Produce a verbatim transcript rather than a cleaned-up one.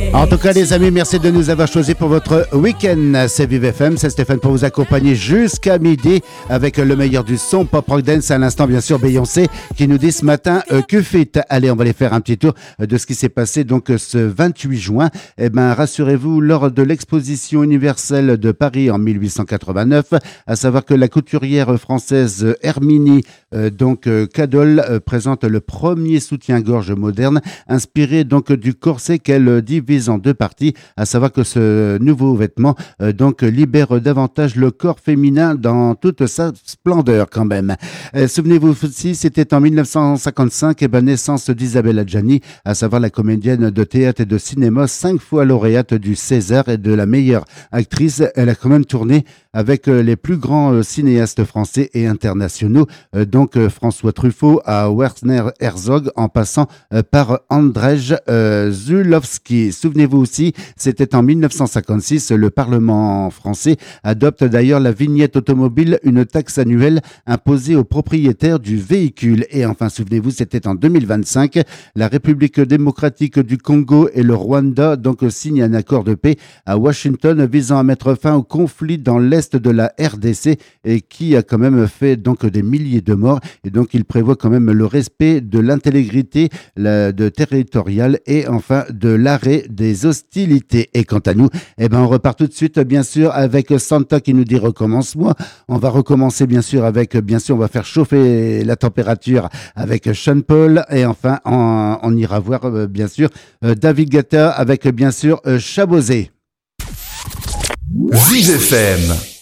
En tout cas, les amis, merci de nous avoir choisis pour votre week-end. C'est Vive F M, c'est Stéphane pour vous accompagner jusqu'à midi avec le meilleur du son pop rock dance. À l'instant, bien sûr, Beyoncé qui nous dit ce matin euh, que fait. Allez, on va aller faire un petit tour de ce qui s'est passé donc ce vingt-huit juin. Eh ben, rassurez-vous, lors de l'exposition universelle de Paris en mille huit cent quatre-vingt-neuf, à savoir que la couturière française Herminie euh, donc euh, Cadol euh, présente le premier soutien-gorge moderne inspiré donc du corset qu'elle divise en deux parties, à savoir que ce nouveau vêtement euh, donc libère davantage le corps féminin dans toute sa splendeur quand même. Euh, souvenez-vous aussi, c'était en mille neuf cent cinquante-cinq, et ben, naissance d'Isabelle Adjani, à savoir la comédienne de théâtre et de cinéma, cinq fois lauréate du César et de la meilleure actrice. Elle a quand même tourné avec euh, les plus grands euh, cinéastes français et internationaux, euh, donc euh, François Truffaut à Werner Herzog, en passant euh, par Andrzej euh, Zulawski. Souvenez-vous aussi, c'était en mille neuf cent cinquante-six, le Parlement français adopte d'ailleurs la vignette automobile, une taxe annuelle imposée aux propriétaires du véhicule. Et enfin, souvenez-vous, c'était en deux mille vingt-cinq, la République démocratique du Congo et le Rwanda donc signent un accord de paix à Washington visant à mettre fin au conflit dans l'est de la R D C et qui a quand même fait donc des milliers de morts. Et donc, il prévoit quand même le respect de l'intégrité la, de territoriale et enfin de l'arrêt des hostilités. Et quant à nous, eh ben, on repart tout de suite, bien sûr, avec Santa qui nous dit recommence-moi. On va recommencer, bien sûr, avec, bien sûr, on va faire chauffer la température avec Sean Paul. Et enfin, on, on ira voir, euh, bien sûr, euh, David Guetta avec, bien sûr, euh, Chabosé. Vive F M.